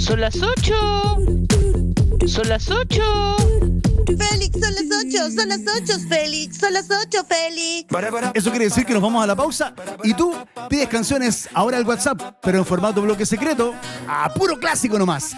Son las 8. Son las 8. Félix, son las 8, son las 8, Félix, son las 8, Félix. Eso quiere decir que nos vamos a la pausa y tú pides canciones ahora al WhatsApp, pero en formato bloque secreto, a puro clásico nomás.